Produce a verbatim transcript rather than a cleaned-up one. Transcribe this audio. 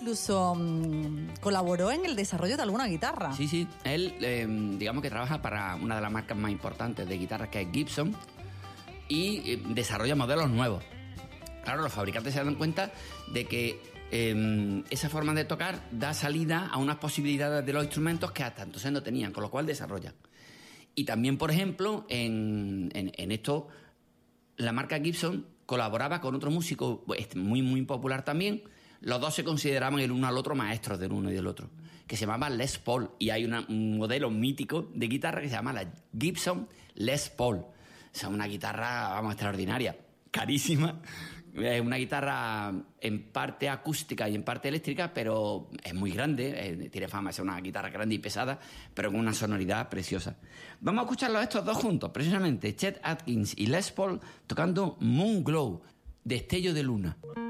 incluso mmm, colaboró en el desarrollo de alguna guitarra. Sí, sí. Él, eh, digamos que trabaja para una de las marcas más importantes de guitarras, que es Gibson, y eh, desarrolla modelos nuevos. Claro, los fabricantes se dan cuenta de que eh, esa forma de tocar da salida a unas posibilidades de los instrumentos que hasta entonces no tenían, con lo cual desarrollan. Y también, por ejemplo, en, en, en esto, la marca Gibson colaboraba con otro músico muy, muy popular también. Los dos se consideraban el uno al otro maestros del uno y del otro, que se llamaba Les Paul. Y hay una, un modelo mítico de guitarra que se llama la Gibson Les Paul. O sea, una guitarra, vamos, extraordinaria, carísima. Es una guitarra en parte acústica y en parte eléctrica, pero es muy grande, eh, tiene fama de ser una guitarra grande y pesada, pero con una sonoridad preciosa. Vamos a escucharlos estos dos juntos, precisamente Chet Atkins y Les Paul tocando Moon Glow, Destello de Luna.